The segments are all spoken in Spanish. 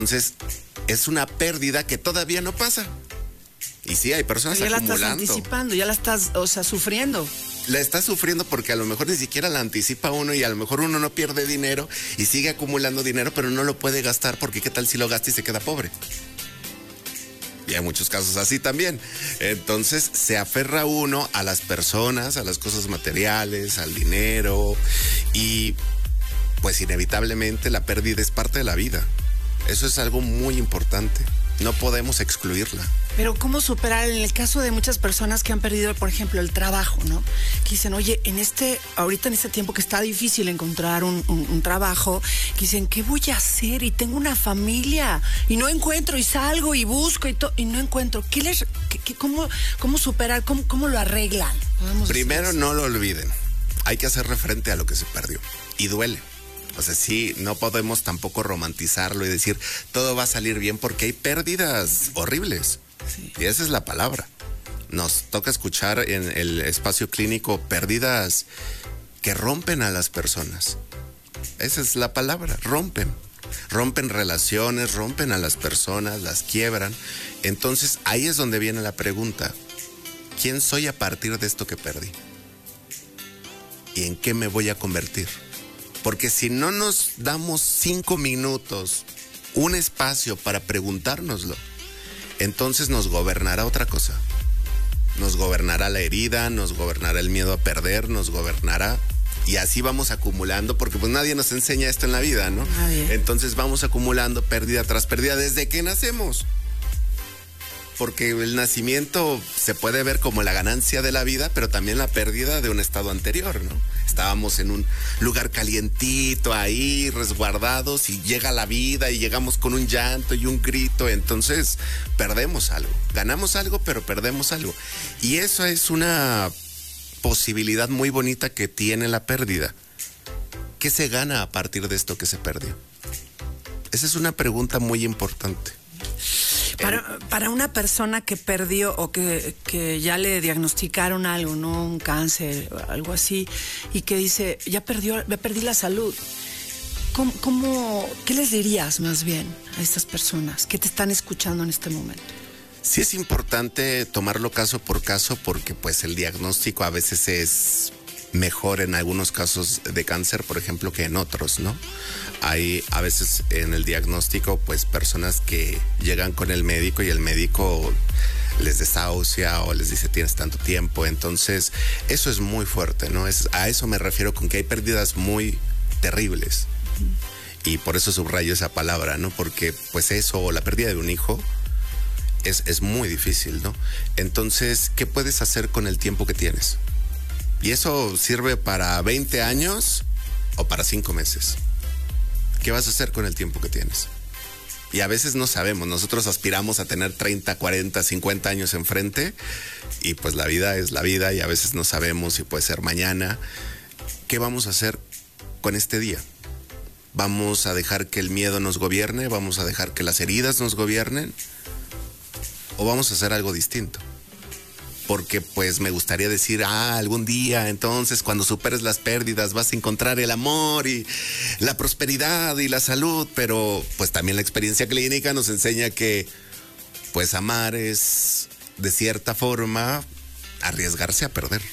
Entonces, es una pérdida que todavía no pasa. Y sí, hay personas ya acumulando. Ya la estás anticipando, ya la estás, sufriendo. La está sufriendo porque a lo mejor ni siquiera la anticipa uno y a lo mejor uno no pierde dinero y sigue acumulando dinero, pero no lo puede gastar porque qué tal si lo gasta y se queda pobre. Y hay muchos casos así también. Entonces se aferra uno a las personas, a las cosas materiales, al dinero y pues inevitablemente la pérdida es parte de la vida. Eso es algo muy importante. No podemos excluirla. Pero ¿cómo superar en el caso de muchas personas que han perdido, por ejemplo, el trabajo, ¿no? Que dicen, oye, ahorita en este tiempo que está difícil encontrar un trabajo, que dicen, ¿qué voy a hacer? Y tengo una familia, y no encuentro, y salgo, y busco, y no encuentro. ¿Cómo superar? ¿Cómo lo arreglan? Primero, no lo olviden. Hay que hacerle frente a lo que se perdió. Y duele. O sea, sí, no podemos tampoco romantizarlo y decir, todo va a salir bien porque hay pérdidas horribles. Sí. Y esa es la palabra. Nos toca escuchar en el espacio clínico pérdidas que rompen a las personas. Esa es la palabra, rompen. Rompen relaciones, rompen a las personas, las quiebran. Entonces, ahí es donde viene la pregunta. ¿Quién soy a partir de esto que perdí? ¿Y en qué me voy a convertir? Porque si no nos damos 5 minutos, un espacio para preguntárnoslo, entonces nos gobernará otra cosa. Nos gobernará la herida, nos gobernará el miedo a perder, nos gobernará. Y así vamos acumulando, porque pues nadie nos enseña esto en la vida, ¿no? Entonces vamos acumulando pérdida tras pérdida desde que nacemos. Porque el nacimiento se puede ver como la ganancia de la vida, pero también la pérdida de un estado anterior, ¿no? Estábamos en un lugar calientito ahí, resguardados, y llega la vida y llegamos con un llanto y un grito, entonces perdemos algo. Ganamos algo, pero perdemos algo. Y eso es una posibilidad muy bonita que tiene la pérdida. ¿Qué se gana a partir de esto que se perdió? Esa es una pregunta muy importante. Para una persona que perdió o que ya le diagnosticaron algo, ¿no? Un cáncer, algo así, y que dice, ya perdí la salud. ¿Qué les dirías más bien a estas personas que te están escuchando en este momento? Sí es importante tomarlo caso por caso porque pues el diagnóstico a veces es mejor en algunos casos de cáncer, por ejemplo, que en otros, ¿no? Hay a veces en el diagnóstico pues personas que llegan con el médico y el médico les desahucia o les dice tienes tanto tiempo, entonces eso es muy fuerte, ¿no? A eso me refiero con que hay pérdidas muy terribles y por eso subrayo esa palabra, ¿no? Porque pues eso o la pérdida de un hijo es muy difícil, ¿no? Entonces, ¿qué puedes hacer con el tiempo que tienes? Y eso sirve para 20 años o para 5 meses. ¿Qué vas a hacer con el tiempo que tienes? Y a veces no sabemos, nosotros aspiramos a tener 30, 40, 50 años enfrente y pues la vida es la vida y a veces no sabemos si puede ser mañana. ¿Qué vamos a hacer con este día? ¿Vamos a dejar que el miedo nos gobierne? ¿Vamos a dejar que las heridas nos gobiernen? ¿O vamos a hacer algo distinto? Porque pues me gustaría decir, algún día entonces cuando superes las pérdidas vas a encontrar el amor y la prosperidad y la salud, pero pues también la experiencia clínica nos enseña que pues amar es de cierta forma arriesgarse a perder.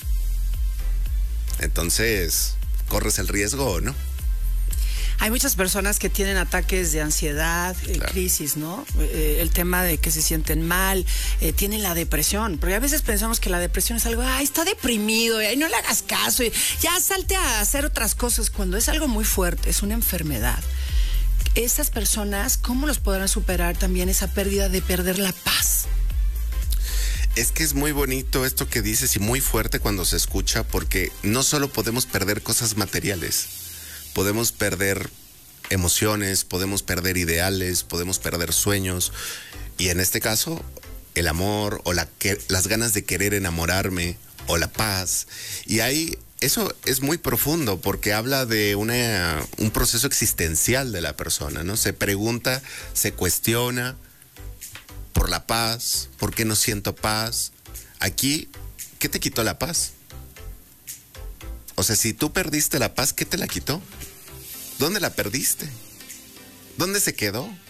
Entonces, ¿corres el riesgo o no? Hay muchas personas que tienen ataques de ansiedad, claro. Crisis, ¿no? El tema de que se sienten mal, tienen la depresión. Porque a veces pensamos que la depresión es algo, está deprimido, no le hagas caso, ya salte a hacer otras cosas. Cuando es algo muy fuerte, es una enfermedad. Esas personas, ¿cómo los podrán superar también esa pérdida de perder la paz? Es que es muy bonito esto que dices y muy fuerte cuando se escucha, porque no solo podemos perder cosas materiales. Podemos perder emociones, podemos perder ideales, podemos perder sueños y en este caso el amor o las ganas de querer enamorarme o la paz. Y ahí eso es muy profundo porque habla de un proceso existencial de la persona, ¿no? Se pregunta, se cuestiona por la paz, ¿por qué no siento paz? Aquí, ¿qué te quitó la paz? O sea, si tú perdiste la paz, ¿qué te la quitó? ¿Dónde la perdiste? ¿Dónde se quedó?